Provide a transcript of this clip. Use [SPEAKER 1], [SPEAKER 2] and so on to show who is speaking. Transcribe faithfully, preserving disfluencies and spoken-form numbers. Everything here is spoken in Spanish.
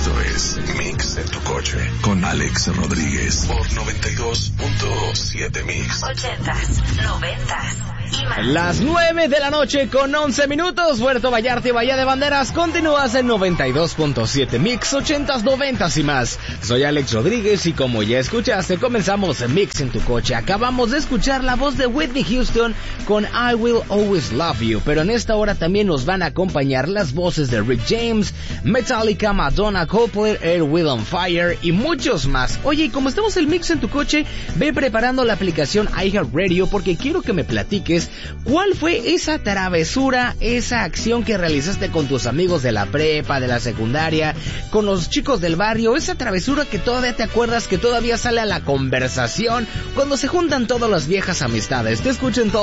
[SPEAKER 1] Esto es Mix en tu coche con Alex Rodríguez por noventa y dos punto siete Mix.
[SPEAKER 2] Ochentas, noventas y más.
[SPEAKER 3] Las nueve de la noche con once minutos. Puerto Vallarta y Bahía de Banderas. Continúas en noventa y dos punto siete Mix, ochentas, noventas y más. Soy Alex Rodríguez y como ya escuchaste, comenzamos en Mix en tu coche. Acabamos de escuchar la voz de Whitney Houston con I Will Always Love You, pero en esta hora también nos van a acompañar las voces de Rick James, Metallica, Madonna, Coldplay, Air, Wind and Fire y muchos más. Oye, y como estamos en Mix en tu coche, ve preparando la aplicación iHeartRadio porque quiero que me platiques cuál fue esa travesura, esa acción que realizaste con tus amigos de la prepa, de la secundaria, con los chicos del barrio, esa travesura que todavía te acuerdas, que todavía sale a la conversación cuando se juntan todas las viejas amistades. Te escucho en todo